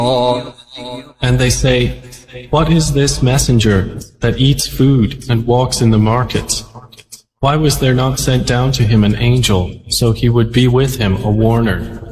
And they say, "What is this messenger that eats food and walks in the markets? Why was there not sent down to him an angel so he would be with him a warner?"